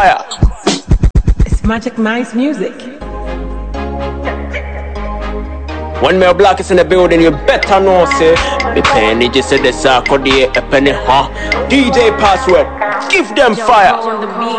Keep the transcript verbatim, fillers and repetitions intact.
fire. It's Magic Nice music. When my black is in the building, you better know, say, the penny just said the sack or the penny, huh? D J Password, give them fire.